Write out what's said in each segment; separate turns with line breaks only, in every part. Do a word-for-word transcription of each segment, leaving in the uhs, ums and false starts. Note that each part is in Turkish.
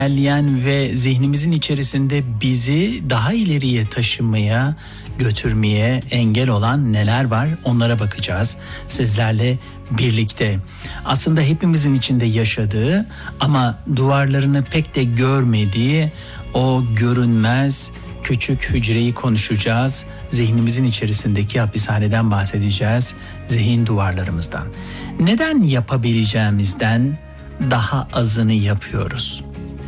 engelleyen ve zihnimizin içerisinde bizi daha ileriye taşımaya, götürmeye engel olan neler var, onlara bakacağız sizlerle birlikte. Aslında hepimizin içinde yaşadığı ama duvarlarını pek de görmediği o görünmez küçük hücreyi konuşacağız. Zihnimizin içerisindeki hapishaneden bahsedeceğiz, zihin duvarlarımızdan. Neden yapabileceğimizden daha azını yapıyoruz?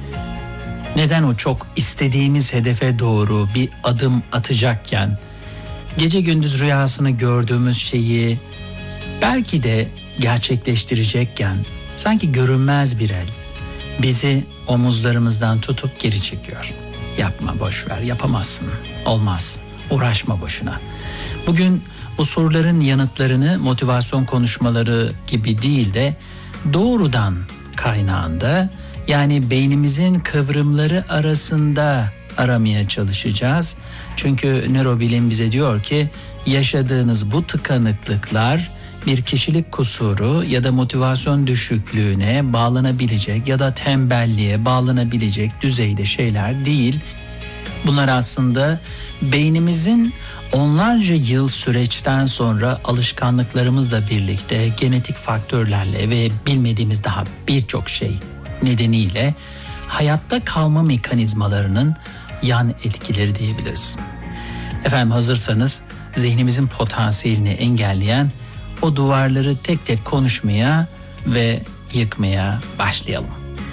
Neden o çok istediğimiz hedefe doğru bir adım atacakken, gece gündüz rüyasını gördüğümüz şeyi belki de gerçekleştirecekken, sanki görünmez bir el bizi omuzlarımızdan tutup geri çekiyor. Yapma, boş ver, yapamazsın, olmaz, uğraşma boşuna. Bugün bu soruların yanıtlarını motivasyon konuşmaları gibi değil de doğrudan kaynağında, yani beynimizin kıvrımları arasında aramaya çalışacağız. Çünkü nörobilim bize diyor ki yaşadığınız bu tıkanıklıklar bir kişilik kusuru ya da motivasyon düşüklüğüne bağlanabilecek ya da tembelliğe bağlanabilecek düzeyde şeyler değil. Bunlar aslında beynimizin onlarca yıl süreçten sonra alışkanlıklarımızla birlikte, genetik faktörlerle ve bilmediğimiz daha birçok şey nedeniyle hayatta kalma mekanizmalarının yan etkileri diyebiliriz. Efendim, hazırsanız zihnimizin potansiyelini engelleyen o duvarları tek tek konuşmaya ve yıkmaya başlayalım.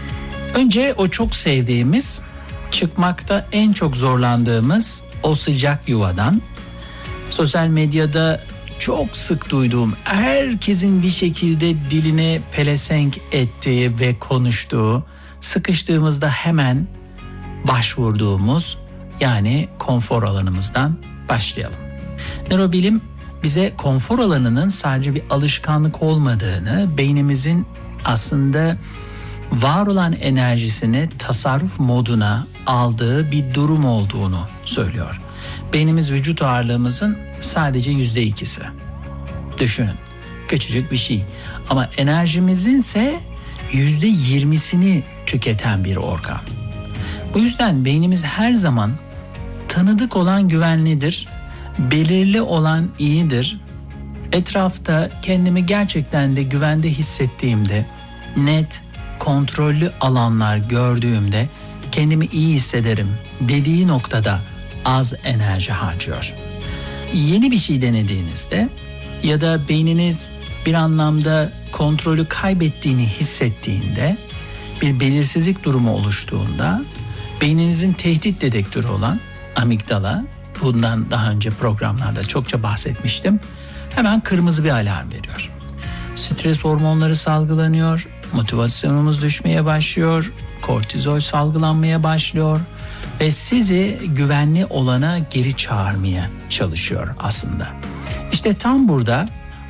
Önce o çok sevdiğimiz, çıkmakta en çok zorlandığımız o sıcak yuvadan, sosyal medyada çok sık duyduğum, herkesin bir şekilde diline pelesenk ettiği ve konuştuğu, sıkıştığımızda hemen başvurduğumuz, yani konfor alanımızdan başlayalım. Nörobilim bize konfor alanının sadece bir alışkanlık olmadığını, beynimizin aslında var olan enerjisini tasarruf moduna aldığı bir durum olduğunu söylüyor. Beynimiz vücut ağırlığımızın sadece yüzde ikisi. Düşünün, küçücük bir şey. Ama enerjimizin ise yüzde yirmisini tüketen bir organ. Bu yüzden beynimiz her zaman tanıdık olan güvenlidir, belirli olan iyidir. Etrafta kendimi gerçekten de güvende hissettiğimde, net, kontrollü alanlar gördüğümde kendimi iyi hissederim dediği noktada az enerji harcıyor. Yeni bir şey denediğinizde ya da beyniniz bir anlamda kontrolü kaybettiğini hissettiğinde, bir belirsizlik durumu oluştuğunda beyninizin tehdit dedektörü olan amigdala, bundan daha önce programlarda çokça bahsetmiştim, hemen kırmızı bir alarm veriyor. Stres hormonları salgılanıyor, motivasyonumuz düşmeye başlıyor, kortizol salgılanmaya başlıyor ve sizi güvenli olana geri çağırmaya çalışıyor aslında. İşte tam burada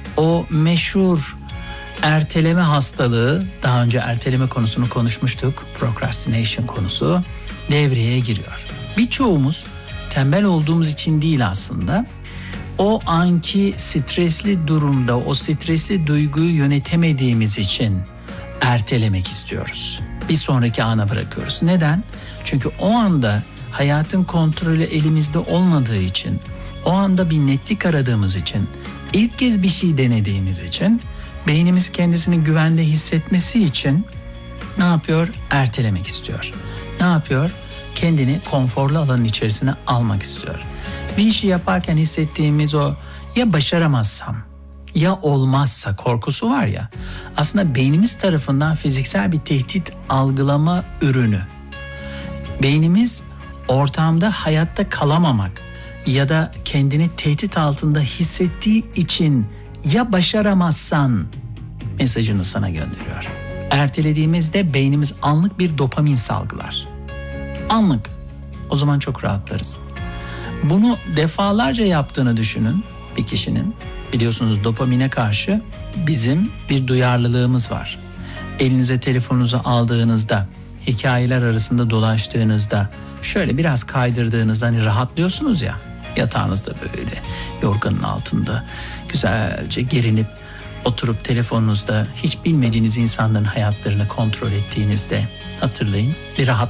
o meşhur erteleme hastalığı, daha önce erteleme konusunu konuşmuştuk, procrastination konusu devreye giriyor. Birçoğumuz tembel olduğumuz için değil aslında, o anki stresli durumda o stresli duyguyu yönetemediğimiz için ertelemek istiyoruz. Bir sonraki ana bırakıyoruz. Neden? Çünkü o anda hayatın kontrolü elimizde olmadığı için, o anda bir netlik aradığımız için, ilk kez bir şey denediğimiz için, beynimiz kendisini güvende hissetmesi için ne yapıyor? Ertelemek istiyor. Ne yapıyor? Kendini konforlu alanın içerisine almak istiyor. Bir işi yaparken hissettiğimiz o ya başaramazsam, ya olmazsa korkusu var ya, aslında beynimiz tarafından fiziksel bir tehdit algılama ürünü. Beynimiz ortamda hayatta kalamamak ya da kendini tehdit altında hissettiği için ya başaramazsan mesajını sana gönderiyor. Ertelediğimizde beynimiz anlık bir dopamin salgılar. Anlık. O zaman çok rahatlarız. Bunu defalarca yaptığını düşünün bir kişinin. Biliyorsunuz, dopamine karşı bizim bir duyarlılığımız var. Elinize telefonunuzu aldığınızda, hikayeler arasında dolaştığınızda, şöyle biraz kaydırdığınızda hani rahatlıyorsunuz ya, yatağınızda böyle yorganın altında güzelce gerinip oturup telefonunuzda hiç bilmediğiniz insanların hayatlarını kontrol ettiğinizde hatırlayın. Bir rahat